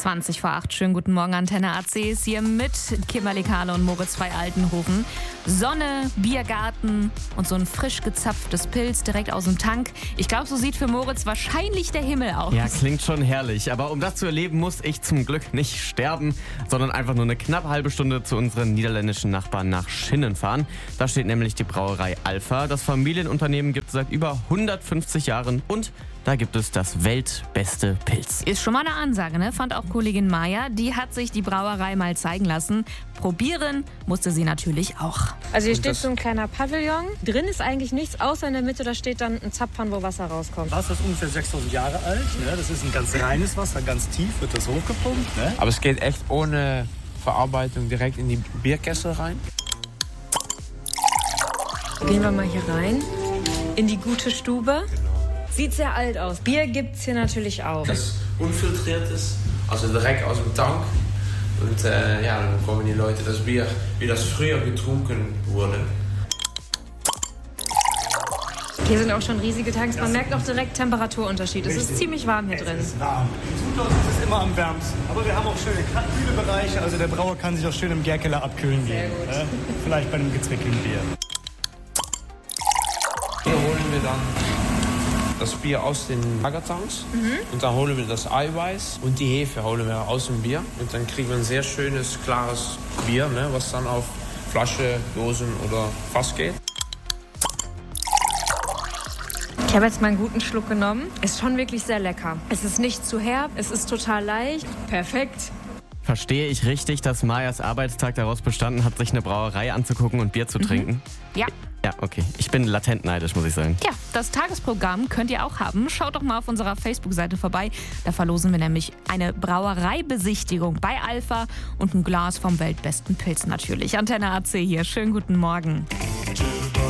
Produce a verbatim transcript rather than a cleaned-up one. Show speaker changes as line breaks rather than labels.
zwanzig vor acht. Schönen guten Morgen, Antenne A C ist hier mit Kimberly Kahle und Moritz bei Altenhofen. Sonne, Biergarten und so ein frisch gezapftes Pilz direkt aus dem Tank. Ich glaube, so sieht für Moritz wahrscheinlich der Himmel aus.
Ja, klingt schon herrlich. Aber um das zu erleben, muss ich zum Glück nicht sterben, sondern einfach nur eine knappe halbe Stunde zu unseren niederländischen Nachbarn nach Schinnen fahren. Da steht nämlich die Brauerei Alpha. Das Familienunternehmen gibt es seit über hundertfünfzig Jahren und da gibt es das weltbeste Pilz.
Ist schon mal eine Ansage, ne? Fand auch Kollegin Maja. Die hat sich die Brauerei mal zeigen lassen. Probieren musste sie natürlich auch.
Also hier steht so ein kleiner Pavillon. Drin ist eigentlich nichts, außer in der Mitte, da steht dann ein Zapfhahn, wo Wasser rauskommt.
Wasser ist ungefähr sechstausend Jahre alt. Ne? Das ist ein ganz reines Wasser, ganz tief wird das hochgepumpt. Ne?
Aber es geht echt ohne Verarbeitung direkt in die Bierkessel rein.
Gehen wir mal hier rein, in die gute Stube. Sieht sehr alt aus. Bier gibt's hier natürlich auch.
Das unfiltriert ist, also direkt aus dem Tank. Und äh, ja, dann bekommen die Leute das Bier, wie das früher getrunken wurde.
Hier sind auch schon riesige Tanks. Man merkt auch direkt Temperaturunterschied. Es ist ziemlich warm hier drin.
Es ist warm. Im Zutlauf ist es immer am wärmsten. Aber wir haben auch schöne Kühlbereiche. Also der Brauer kann sich auch schön im Gärkeller abkühlen gehen. Äh, vielleicht bei einem gezwickelten Bier.
Hier holen wir dann das Bier aus den Lagertanks. Mhm. Und dann holen wir das Eiweiß und die Hefe holen wir aus dem Bier. Und dann kriegen wir ein sehr schönes, klares Bier, ne, was dann auf Flasche, Dosen oder Fass geht.
Ich habe jetzt mal einen guten Schluck genommen. Ist schon wirklich sehr lecker. Es ist nicht zu herb, es ist total leicht. Perfekt.
Verstehe ich richtig, dass Majas Arbeitstag daraus bestanden hat, sich eine Brauerei anzugucken und Bier zu trinken?
Mhm. Ja.
Ja, okay. Ich bin latent neidisch, muss ich sagen.
Ja, das Tagesprogramm könnt ihr auch haben. Schaut doch mal auf unserer Facebook-Seite vorbei. Da verlosen wir nämlich eine Brauereibesichtigung bei Alpha und ein Glas vom weltbesten Pilz natürlich. Antenne A C hier. Schönen guten Morgen.